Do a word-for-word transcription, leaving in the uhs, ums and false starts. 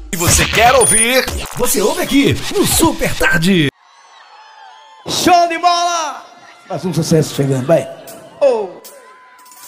E você quer ouvir? Você ouve aqui no Super Tarde. Show de bola! Mais um sucesso chegando, vai. Oh.